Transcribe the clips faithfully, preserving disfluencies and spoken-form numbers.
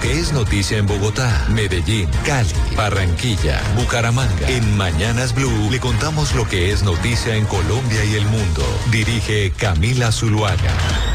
que es noticia en Bogotá, Medellín, Cali, Barranquilla, Bucaramanga. En Mañanas Blue le contamos lo que es noticia en Colombia y el mundo. Dirige Camila Zuluaga.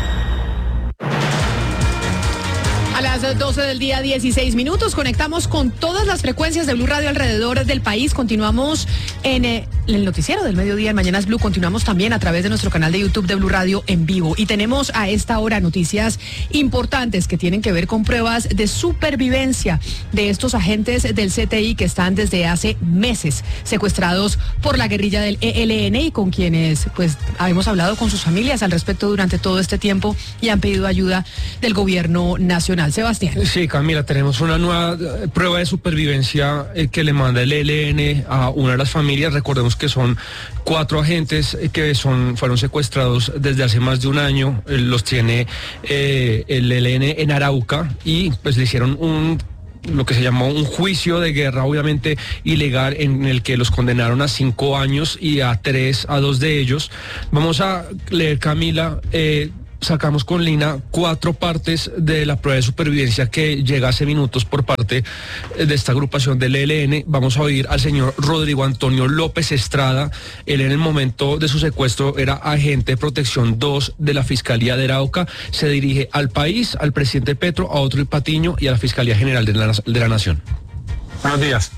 A las doce del día, dieciséis minutos, conectamos con todas las frecuencias de Blue Radio alrededor del país. Continuamos en eh, el noticiero del mediodía en Mañanas Blue. Continuamos también a través de nuestro canal de YouTube de Blue Radio en vivo. Y tenemos a esta hora noticias importantes que tienen que ver con pruebas de supervivencia de estos agentes del C T I que están desde hace meses secuestrados por la guerrilla del E L N y con quienes pues hemos hablado con sus familias al respecto durante todo este tiempo y han pedido ayuda del gobierno nacional. Sebastián. Sí, Camila, tenemos una nueva prueba de supervivencia eh, que le manda el E L N a una de las familias. Recordemos que son cuatro agentes eh, que son fueron secuestrados desde hace más de un año. Eh, los tiene eh, el E L N en Arauca y pues le hicieron un lo que se llamó un juicio de guerra, obviamente ilegal, en el que los condenaron a cinco años y a tres, a dos de ellos. Vamos a leer, Camila, eh, sacamos con Lina cuatro partes de la prueba de supervivencia que llega hace minutos por parte de esta agrupación del E L N. Vamos a oír al señor Rodrigo Antonio López Estrada. Él en el momento de su secuestro era agente de protección dos de la Fiscalía de Arauca. Se dirige al país, al presidente Petro, a otro Patiño y a la Fiscalía General de la, de la Nación. Buenos días,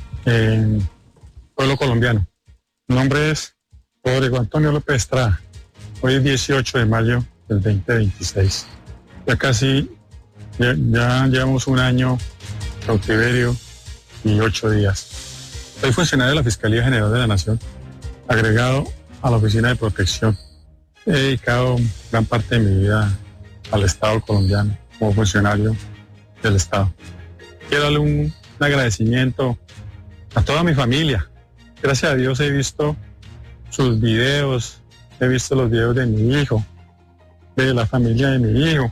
eh, pueblo colombiano. Mi nombre es Rodrigo Antonio López Estrada. Hoy es dieciocho de mayo del veinte veintiséis. Ya casi, ya, ya llevamos un año cautiverio y ocho días. Soy funcionario de la Fiscalía General de la Nación, agregado a la Oficina de Protección. He dedicado gran parte de mi vida al Estado colombiano como funcionario del Estado. Quiero darle un, un agradecimiento a toda mi familia. Gracias a Dios he visto sus videos, he visto los videos de mi hijo, de la familia de mi hijo.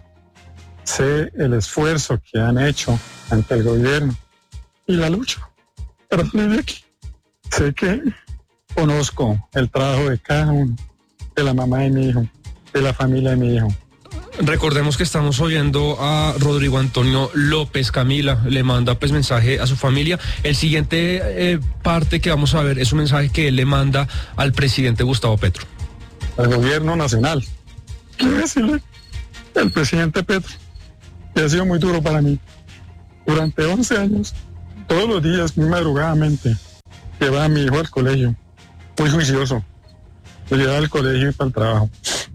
Sé el esfuerzo que han hecho ante el gobierno y la lucha para salir de aquí. Sé que conozco el trabajo de cada uno, de la mamá de mi hijo, de la familia de mi hijo. Recordemos que estamos oyendo a Rodrigo Antonio López. Camila le manda pues mensaje a su familia. El siguiente eh, parte que vamos a ver es un mensaje que él le manda al presidente Gustavo Petro. Al gobierno nacional. Quiero decirle al presidente Petro que ha sido muy duro para mí. Durante once años, todos los días, muy madrugadamente, llevaba a mi hijo al colegio, muy juicioso. Lo llevaba al colegio y para el trabajo.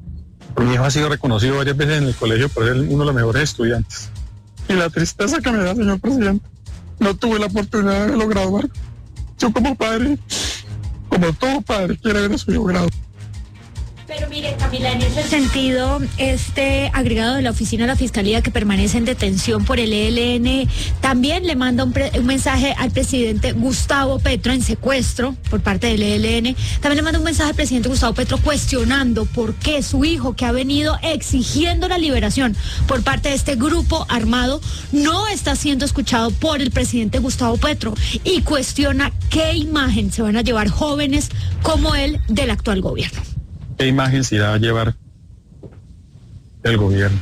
Mi hijo ha sido reconocido varias veces en el colegio por ser uno de los mejores estudiantes. Y la tristeza que me da, señor presidente, no tuve la oportunidad de verlo graduar. Yo como padre, como todo padre, quiere ver a su hijo graduar. Pero mire, Camila, en ese sentido, este agregado de la Oficina de la Fiscalía que permanece en detención por el E L N también le manda un, pre- un mensaje al presidente Gustavo Petro en secuestro por parte del E L N. También le manda un mensaje al presidente Gustavo Petro cuestionando por qué su hijo, que ha venido exigiendo la liberación por parte de este grupo armado, no está siendo escuchado por el presidente Gustavo Petro, y cuestiona qué imagen se van a llevar jóvenes como él del actual gobierno. ¿Qué imagen se irá a llevar el gobierno?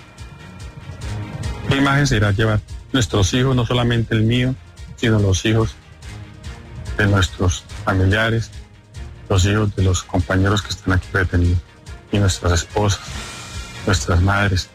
¿Qué imagen se irá a llevar nuestros hijos, no solamente el mío, sino los hijos de nuestros familiares, los hijos de los compañeros que están aquí detenidos, y nuestras esposas, nuestras madres?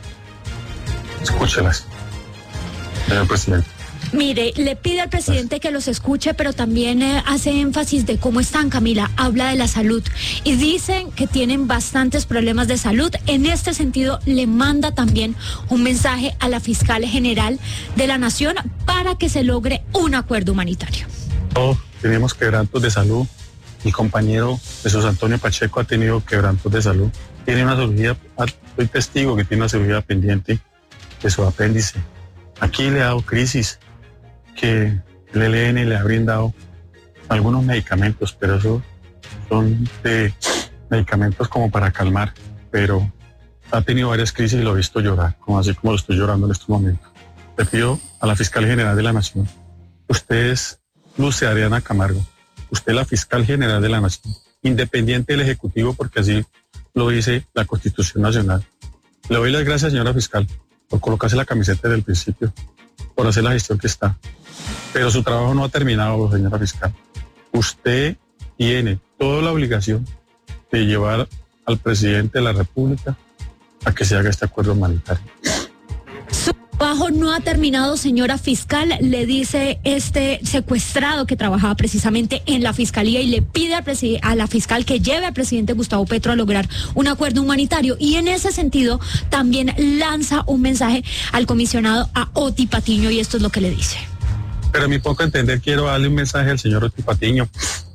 Escúchelas, señor presidente. Mire, le pide al presidente que los escuche, pero también eh, hace énfasis de cómo están, Camila. Habla de la salud y dicen que tienen bastantes problemas de salud. En este sentido, le manda también un mensaje a la fiscal general de la Nación para que se logre un acuerdo humanitario. Todos tenemos quebrantos de salud. Mi compañero Jesús Antonio Pacheco ha tenido quebrantos de salud. Tiene una cirugía, soy testigo que tiene una cirugía pendiente de su apéndice. Aquí le ha dado crisis, que el E L N le ha brindado algunos medicamentos, pero esos son de medicamentos como para calmar, pero ha tenido varias crisis y lo he visto llorar, como así como lo estoy llorando en estos momentos. Le pido a la Fiscal General de la Nación, usted es Luce Adriana Camargo, usted es la Fiscal General de la Nación, independiente del Ejecutivo, porque así lo dice la Constitución Nacional. Le doy las gracias, señora Fiscal, por colocarse la camiseta desde el principio. por hacer la gestión que está. Pero su trabajo no ha terminado, señora fiscal. Usted tiene toda la obligación de llevar al presidente de la República a que se haga este acuerdo humanitario. Su trabajo no ha terminado, señora fiscal, le dice este secuestrado que trabajaba precisamente en la fiscalía y le pide al preside- a la fiscal que lleve al presidente Gustavo Petro a lograr un acuerdo humanitario. Y en ese sentido también lanza un mensaje al comisionado a Oti Patiño y esto es lo que le dice. Pero a mi poco entender quiero darle un mensaje al señor Oti Patiño,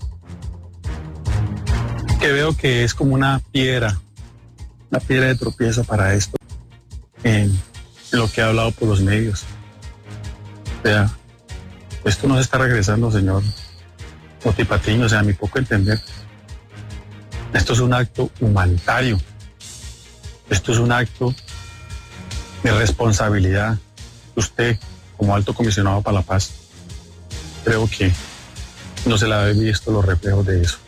que veo que es como una piedra, una piedra de tropiezo para esto, en lo que ha hablado por los medios. O sea, esto no se está regresando, señor Oti Patiño, o sea, a mi poco entender. Esto es un acto humanitario. Esto es un acto de responsabilidad. Usted, como alto comisionado para la paz, creo que no se le ha visto los reflejos de eso.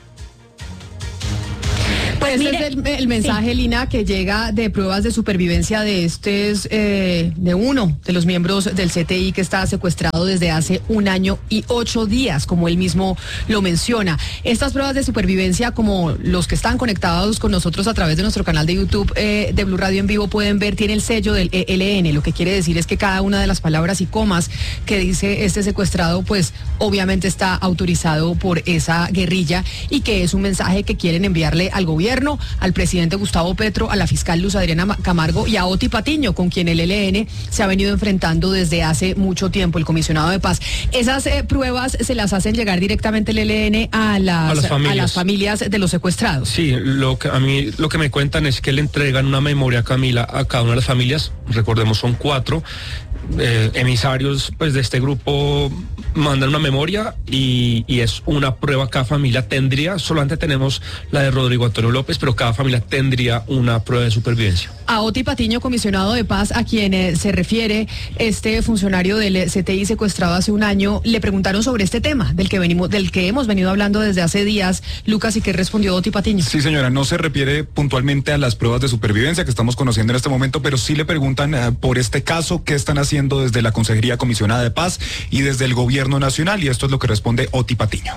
Pues ese es el, el mensaje, sí. Lina, que llega de pruebas de supervivencia de este, eh, de uno de los miembros del C T I que está secuestrado desde hace un año y ocho días, como él mismo lo menciona. Estas pruebas de supervivencia, como los que están conectados con nosotros a través de nuestro canal de YouTube eh, de Blue Radio en vivo pueden ver, tiene el sello del E L N. Lo que quiere decir es que cada una de las palabras y comas que dice este secuestrado, pues obviamente está autorizado por esa guerrilla y que es un mensaje que quieren enviarle al gobierno, al presidente Gustavo Petro, a la fiscal Luz Adriana Camargo y a Oti Patiño, con quien el E L N se ha venido enfrentando desde hace mucho tiempo, el comisionado de paz. Esas eh, pruebas se las hacen llegar directamente el E L N a las, a las familias, a las familias de los secuestrados. Sí, lo que a mí lo que me cuentan es que le entregan una memoria, Camila, a cada una de las familias. Recordemos, son cuatro. Eh, emisarios pues de este grupo mandan una memoria y, y es una prueba. Cada familia tendría, solamente tenemos la de Rodrigo Antonio López, pero cada familia tendría una prueba de supervivencia. A Oti Patiño, comisionado de paz, a quien eh, se refiere este funcionario del C T I secuestrado hace un año, le preguntaron sobre este tema del que venimos, del que hemos venido hablando desde hace días, Lucas, y que respondió Oti Patiño. Sí, señora, no se refiere puntualmente a las pruebas de supervivencia que estamos conociendo en este momento, pero sí le preguntan eh, por este caso, qué están haciendo desde la Consejería Comisionada de Paz y desde el Gobierno Nacional, y esto es lo que responde Oti Patiño.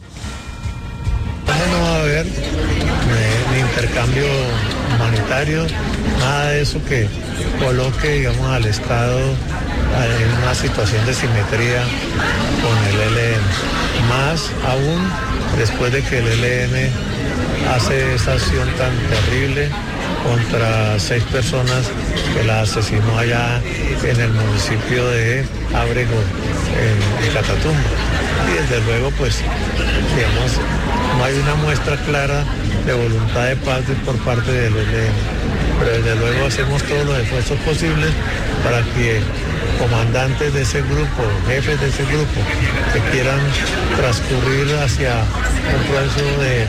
No va a haber ni intercambio humanitario, nada de eso que coloque, digamos, al Estado en una situación de simetría con el E L N. Más aún después de que el E L N hace esa acción tan terrible contra seis personas que la asesinó allá en el municipio de Ábrego, en, en Catatumbo. Y desde luego, pues, digamos, no hay una muestra clara de voluntad de paz por parte del E L N. Pero desde luego hacemos todos los esfuerzos posibles para que comandantes de ese grupo, jefes de ese grupo, que quieran transcurrir hacia un proceso de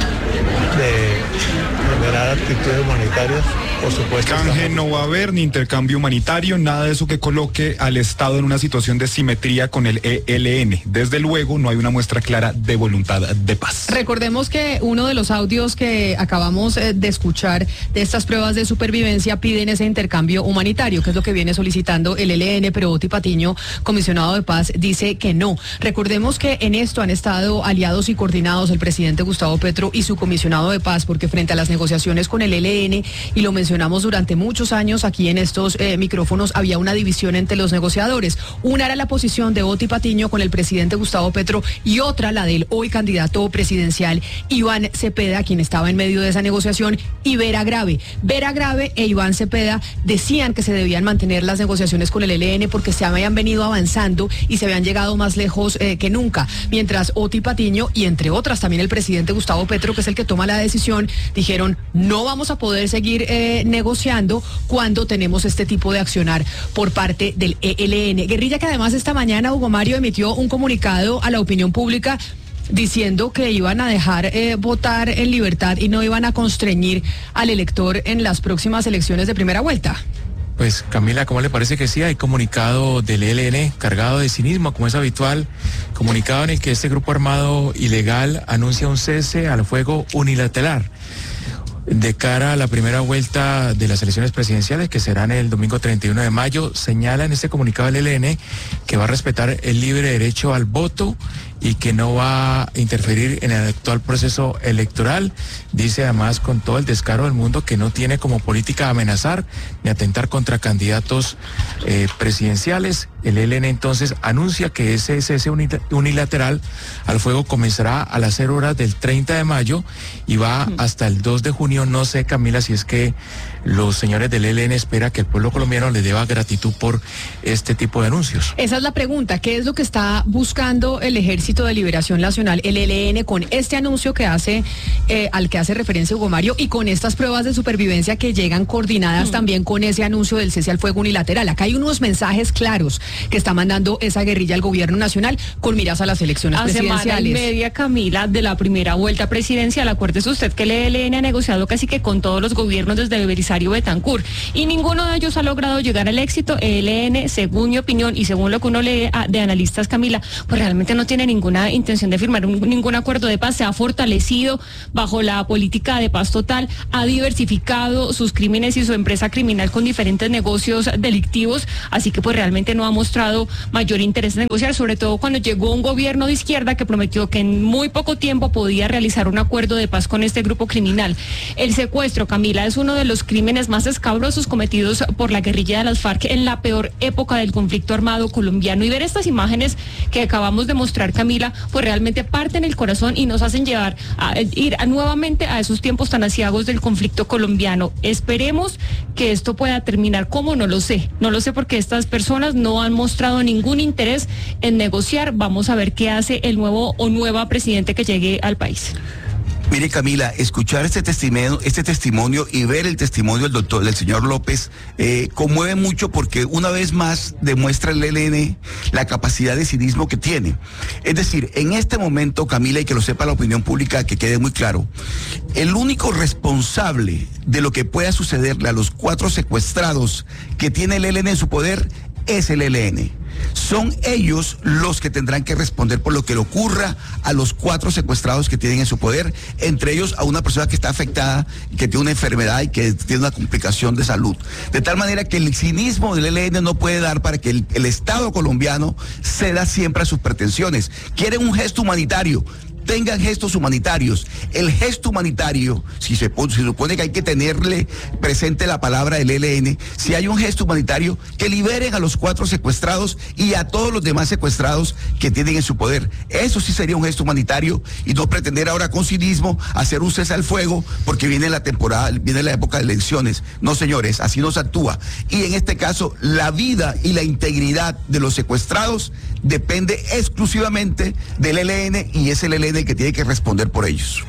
de generar actitudes humanitarias, por supuesto. Canje no va a haber, ni intercambio humanitario, nada de eso que coloque al Estado en una situación de simetría con el E L N. Desde luego, no hay una muestra clara de voluntad de paz. Recordemos que uno de los audios que acabamos de escuchar de estas pruebas de supervivencia piden ese intercambio humanitario, que es lo que viene solicitando el E L N, pero Oti Patiño, comisionado de paz, dice que no. Recordemos que en esto han estado aliados y coordinados el presidente Gustavo Petro y su comisionado de paz, porque frente a las negociaciones con el E L N, y lo mencionamos durante muchos años aquí en estos eh, micrófonos, había una división entre los negociadores. Una era la posición de Oti Patiño con el presidente Gustavo Petro y otra la del hoy candidato presidencial Iván Cepeda, quien estaba en medio de esa negociación, y Vera Grave. Vera Grave e Iván Cepeda decían que se debían mantener las negociaciones con el E L N porque se habían venido avanzando y se habían llegado más lejos eh, que nunca, mientras Oti Patiño y entre otras también el presidente Gustavo Petro, que es el que toma la decisión, dijeron no vamos a poder seguir eh, negociando cuando tenemos este tipo de accionar por parte del E L N. Guerrilla que además esta mañana, Hugo Mario, emitió un comunicado a la opinión pública diciendo que iban a dejar eh, votar en libertad y no iban a constreñir al elector en las próximas elecciones de primera vuelta. Pues Camila, ¿cómo le parece que sí? Hay comunicado del E L N cargado de cinismo, como es habitual, comunicado en el que este grupo armado ilegal anuncia un cese al fuego unilateral. de cara a la primera vuelta de las elecciones presidenciales, que serán el domingo treinta y uno de mayo, señala en este comunicado del E L N que va a respetar el libre derecho al voto y que no va a interferir en el actual proceso electoral. Dice además con todo el descaro del mundo que no tiene como política amenazar ni atentar contra candidatos eh, presidenciales. El E L N entonces anuncia que ese cese unilateral al fuego comenzará a las cero horas del treinta de mayo y va hasta el dos de junio. No sé, Camila, si es que los señores del E L N espera que el pueblo colombiano le deba gratitud por este tipo de anuncios. Esa es la pregunta. ¿Qué es lo que está buscando el Ejército de Liberación Nacional, el E L N, con este anuncio que hace, eh, al que hace referencia Hugo Mario, y con estas pruebas de supervivencia que llegan coordinadas mm. también con ese anuncio del cese al fuego unilateral? Acá hay unos mensajes claros que está mandando esa guerrilla al gobierno nacional con miras a las elecciones a presidenciales. Semana y media, Camila, de la primera vuelta presidencial. Acuérdese usted que el E L N ha negociado casi que con todos los gobiernos desde Belisario Betancur y ninguno de ellos ha logrado llegar al éxito. E L N, según mi opinión y según lo que uno lee de analistas, Camila, pues realmente no tiene ninguna intención de firmar un, ningún acuerdo de paz. Se ha fortalecido bajo la política de paz total, ha diversificado sus crímenes y su empresa criminal con diferentes negocios delictivos, así que pues realmente no ha mostrado mayor interés en negociar, sobre todo cuando llegó un gobierno de izquierda que prometió que en muy poco tiempo podía realizar un acuerdo de paz con este grupo criminal. El secuestro, Camila, es uno de los crímenes más escabrosos cometidos por la guerrilla de las FARC en la peor época del conflicto armado colombiano, y ver estas imágenes que acabamos de mostrar, Camila, pues realmente parten el corazón y nos hacen llevar a ir a, nuevamente a esos tiempos tan aciagos del conflicto colombiano. Esperemos que esto pueda terminar. ¿Cómo? No lo sé, no lo sé, porque estas personas no han mostrado ningún interés en negociar. Vamos a ver qué hace el nuevo o nueva presidente que llegue al país. Mire, Camila, escuchar este testimonio, este testimonio y ver el testimonio del doctor, del señor López, eh, conmueve mucho, porque una vez más demuestra el E L N la capacidad de cinismo que tiene. Es decir, en este momento, Camila, y que lo sepa la opinión pública, que quede muy claro, el único responsable de lo que pueda sucederle a los cuatro secuestrados que tiene el E L N en su poder es el E L N. Son ellos los que tendrán que responder por lo que le ocurra a los cuatro secuestrados que tienen en su poder, entre ellos a una persona que está afectada, que tiene una enfermedad y que tiene una complicación de salud. De tal manera que el cinismo del E L N no puede dar para que el, el Estado colombiano ceda siempre a sus pretensiones. Quieren un gesto humanitario. Tengan gestos humanitarios. El gesto humanitario, si se, se supone que hay que tenerle presente la palabra del E L N, si hay un gesto humanitario, que liberen a los cuatro secuestrados y a todos los demás secuestrados que tienen en su poder. Eso sí sería un gesto humanitario, y no pretender ahora con cinismo hacer un cese al fuego porque viene la temporada, viene la época de elecciones. No, señores, así no se actúa. Y en este caso, la vida y la integridad de los secuestrados depende exclusivamente del E L N, y es el E L N el que tiene que responder por ellos.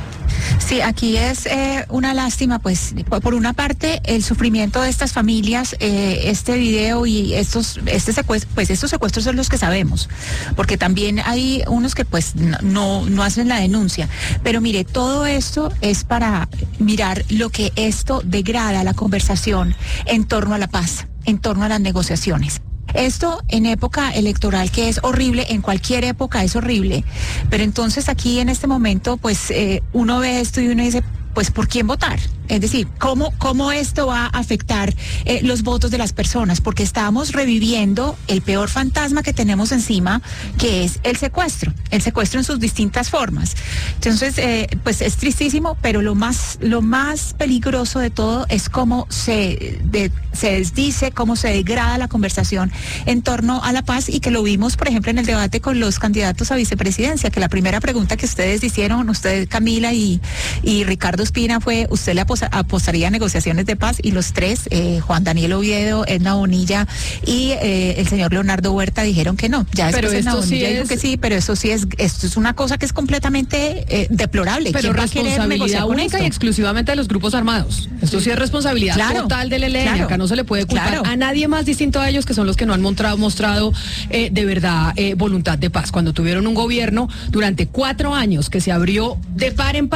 Sí, aquí es eh, una lástima, pues, por una parte, el sufrimiento de estas familias, eh, este video y estos, este secuestro, pues estos secuestros son los que sabemos, porque también hay unos que pues no, no hacen la denuncia. Pero mire, todo esto es para mirar lo que esto degrada la conversación en torno a la paz, en torno a las negociaciones. Esto en época electoral, que es horrible, en cualquier época es horrible, pero entonces aquí en este momento pues eh, uno ve esto y uno dice, pues ¿por quién votar? Es decir, ¿cómo, cómo esto va a afectar eh, los votos de las personas? Porque estamos reviviendo el peor fantasma que tenemos encima, que es el secuestro, el secuestro en sus distintas formas. Entonces, eh, pues es tristísimo, pero lo más, lo más peligroso de todo es cómo se, de, se desdice, cómo se degrada la conversación en torno a la paz, y que lo vimos, por ejemplo, en el debate con los candidatos a vicepresidencia, que la primera pregunta que ustedes hicieron, usted, Camila y, y Ricardo Espina, fue, ¿usted le apostaría a negociaciones de paz? Y los tres, eh, Juan Daniel Oviedo, Edna Bonilla y eh, el señor Leonardo Huerta, dijeron que no. Ya después Edna Bonilla sí dijo es... que sí, pero eso sí es, esto es una cosa que es completamente eh, deplorable. Pero responsabilidad única y exclusivamente de los grupos armados. Esto sí, sí es responsabilidad claro, total del E L N. Claro, acá no se le puede culpar claro. a nadie más distinto a ellos, que son los que no han mostrado, mostrado eh, de verdad eh, voluntad de paz. Cuando tuvieron un gobierno durante cuatro años que se abrió de par en par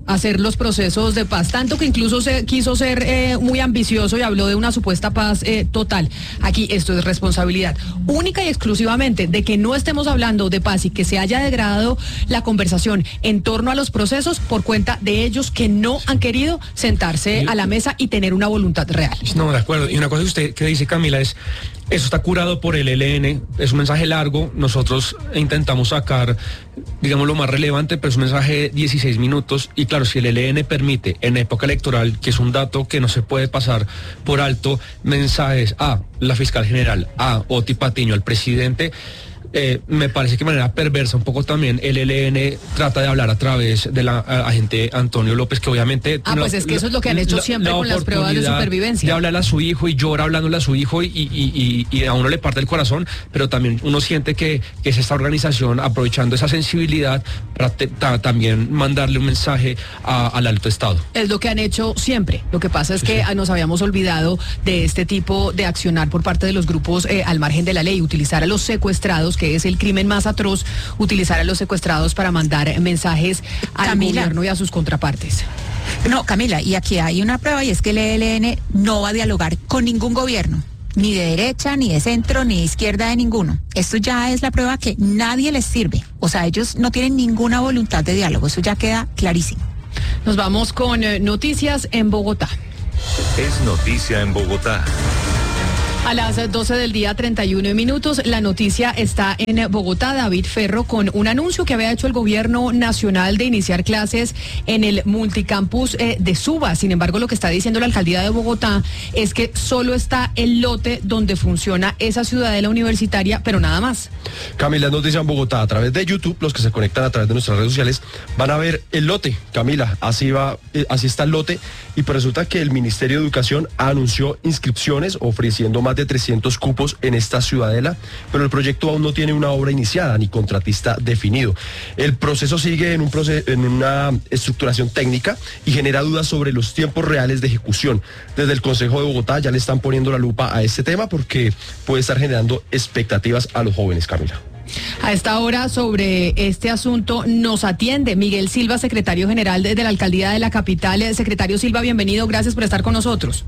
hacer los procesos de paz, tanto que incluso se quiso ser eh, muy ambicioso y habló de una supuesta paz eh, total. Aquí esto es responsabilidad única y exclusivamente de que no estemos hablando de paz y que se haya degradado la conversación en torno a los procesos por cuenta de ellos que no han querido sentarse a la mesa y tener una voluntad real. No, de acuerdo. Y una cosa que usted que dice, Camila, es eso está curado por el E L N, es un mensaje largo, nosotros intentamos sacar, digamos, lo más relevante, pero es un mensaje de dieciséis minutos, y claro, si el E L N permite en época electoral, que es un dato que no se puede pasar por alto, mensajes a la fiscal general, a Oti Patiño, al presidente, Eh, me parece que de manera perversa un poco también el E L N trata de hablar a través de la a, agente Antonio López, que obviamente... Ah, no, pues es que eso es lo que han hecho la, siempre la con las pruebas de supervivencia. De hablarle a su hijo y llora hablándole a su hijo y, y, y, y a uno le parte el corazón, pero también uno siente que, que es esta organización aprovechando esa sensibilidad para te, ta, también mandarle un mensaje a, al alto estado. Es lo que han hecho siempre. Lo que pasa es que sí. nos habíamos olvidado de este tipo de accionar por parte de los grupos eh, al margen de la ley, utilizar a los secuestrados, que es el crimen más atroz, utilizar a los secuestrados para mandar mensajes al Camila. gobierno y a sus contrapartes. No, Camila, y aquí hay una prueba y es que el E L N no va a dialogar con ningún gobierno, ni de derecha, ni de centro, ni de izquierda, de ninguno. Esto ya es la prueba que nadie les sirve. O sea, ellos no tienen ninguna voluntad de diálogo, eso ya queda clarísimo. Nos vamos con eh, noticias en Bogotá. Es noticia en Bogotá. A las doce del día, treinta y uno minutos, la noticia está en Bogotá. David Ferro con un anuncio que había hecho el gobierno nacional de iniciar clases en el multicampus eh, de Suba. Sin embargo, lo que está diciendo la alcaldía de Bogotá es que solo está el lote donde funciona esa ciudadela universitaria, pero nada más. Camila, es noticia en Bogotá. A través de YouTube, los que se conectan a través de nuestras redes sociales van a ver el lote. Camila, así va, eh, así está el lote. Y pues resulta que el Ministerio de Educación anunció inscripciones ofreciendo más de trescientos cupos en esta ciudadela, pero el proyecto aún no tiene una obra iniciada ni contratista definido. El proceso sigue en, un proceso, en una estructuración técnica y genera dudas sobre los tiempos reales de ejecución. Desde el Consejo de Bogotá ya le están poniendo la lupa a este tema porque puede estar generando expectativas a los jóvenes, Camila. A esta hora sobre este asunto nos atiende Miguel Silva, secretario general de, de la alcaldía de la capital. Secretario Silva, bienvenido, gracias por estar con nosotros.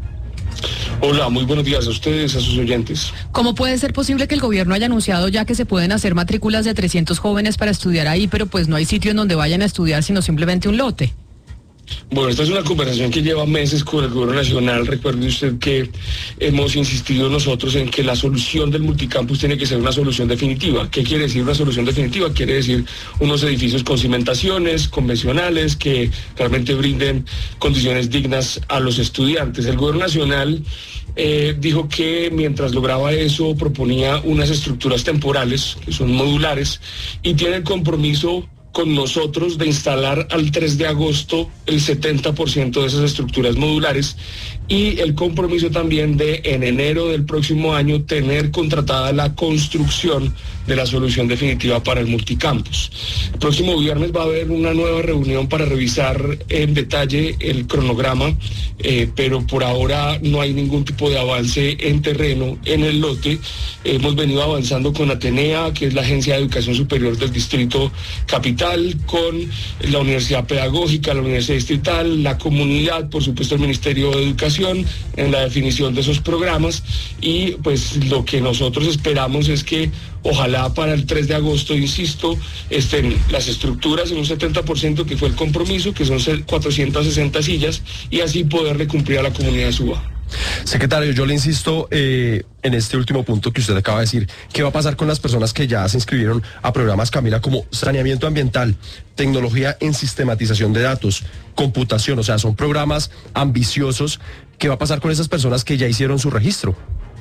Hola, muy buenos días a ustedes, a sus oyentes. ¿Cómo puede ser posible que el gobierno haya anunciado ya que se pueden hacer matrículas de trescientos jóvenes para estudiar ahí, pero pues no hay sitio en donde vayan a estudiar, sino simplemente un lote? Bueno, esta es una conversación que lleva meses con el gobierno nacional. Recuerde usted que hemos insistido nosotros en que la solución del multicampus tiene que ser una solución definitiva. ¿Qué quiere decir una solución definitiva? Quiere decir unos edificios con cimentaciones convencionales que realmente brinden condiciones dignas a los estudiantes. El gobierno nacional eh, dijo que mientras lograba eso proponía unas estructuras temporales que son modulares y tiene el compromiso con nosotros de instalar al tres de agosto el setenta por ciento de esas estructuras modulares y el compromiso también de en enero del próximo año tener contratada la construcción de la solución definitiva para el multicampus. El próximo viernes va a haber una nueva reunión para revisar en detalle el cronograma, eh, pero por ahora no hay ningún tipo de avance en terreno en el lote. Hemos venido avanzando con Atenea, que es la Agencia de Educación Superior del Distrito Capital, con la Universidad Pedagógica, la Universidad Distrital, la comunidad, por supuesto el Ministerio de Educación, en la definición de esos programas, y pues lo que nosotros esperamos es que ojalá para el tres de agosto, insisto, estén las estructuras en un setenta por ciento, que fue el compromiso, que son cuatrocientas sesenta sillas, y así poderle cumplir a la comunidad de Suba. Secretario, yo le insisto eh, en este último punto que usted acaba de decir. ¿Qué va a pasar con las personas que ya se inscribieron a programas, Camila, como saneamiento ambiental, tecnología en sistematización de datos, computación? O sea, son programas ambiciosos. ¿Qué va a pasar con esas personas que ya hicieron su registro?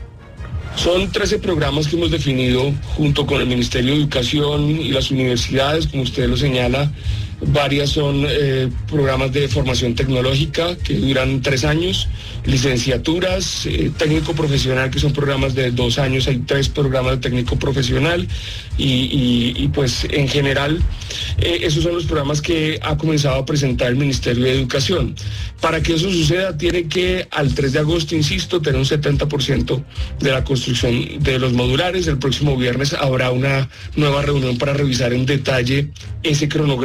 Son trece programas que hemos definido junto con el Ministerio de Educación y las universidades, como usted lo señala. Varias son eh, programas de formación tecnológica que duran tres años, licenciaturas, eh, técnico profesional, que son programas de dos años. Hay tres programas de técnico profesional y, y, y pues en general eh, esos son los programas que ha comenzado a presentar el Ministerio de Educación. Para que eso suceda tiene que al tres de agosto, insisto, tener un setenta por ciento de la construcción de los modulares. El próximo viernes habrá una nueva reunión para revisar en detalle ese cronograma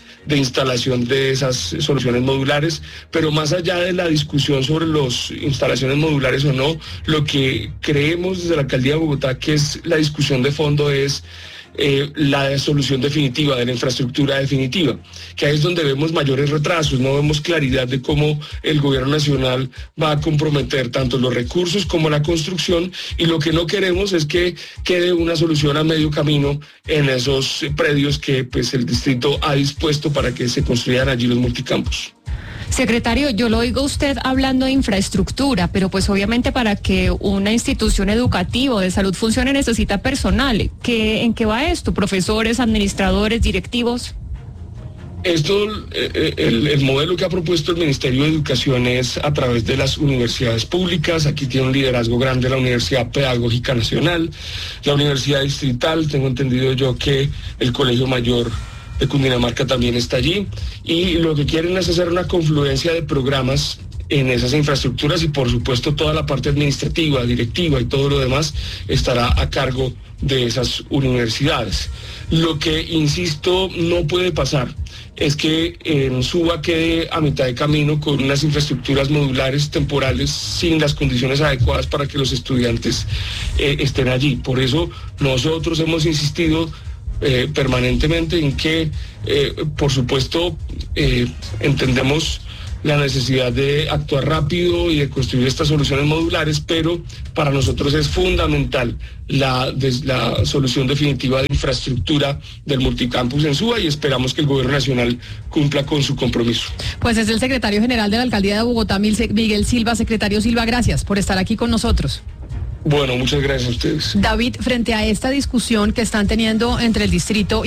de instalación de esas soluciones modulares, pero más allá de la discusión sobre las instalaciones modulares o no, lo que creemos desde la Alcaldía de Bogotá que es la discusión de fondo es Eh, la solución definitiva, de la infraestructura definitiva, que ahí es donde vemos mayores retrasos, no vemos claridad de cómo el gobierno nacional va a comprometer tanto los recursos como la construcción, y lo que no queremos es que quede una solución a medio camino en esos predios que pues el distrito ha dispuesto para que se construyan allí los multicampus. Secretario, yo lo oigo usted hablando de infraestructura, pero pues obviamente para que una institución educativa o de salud funcione necesita personal. ¿Qué, ¿En qué va esto? ¿Profesores, administradores, directivos? Esto, eh, el, el modelo que ha propuesto el Ministerio de Educación es a través de las universidades públicas. Aquí tiene un liderazgo grande la Universidad Pedagógica Nacional, la Universidad Distrital, tengo entendido yo que el Colegio Mayor de Cundinamarca también está allí, y lo que quieren es hacer una confluencia de programas en esas infraestructuras, y por supuesto toda la parte administrativa, directiva y todo lo demás estará a cargo de esas universidades. Lo que, insisto, no puede pasar es que en Suba quede a mitad de camino con unas infraestructuras modulares temporales sin las condiciones adecuadas para que los estudiantes eh, estén allí. Por eso nosotros hemos insistido Eh, permanentemente en que, eh, por supuesto, eh, entendemos la necesidad de actuar rápido y de construir estas soluciones modulares, pero para nosotros es fundamental la, des, la solución definitiva de infraestructura del multicampus en Suba, y esperamos que el gobierno nacional cumpla con su compromiso. Pues es el secretario general de la Alcaldía de Bogotá, Miguel Silva. Secretario Silva, gracias por estar aquí con nosotros. Bueno, muchas gracias a ustedes. David, frente a esta discusión que están teniendo entre el distrito y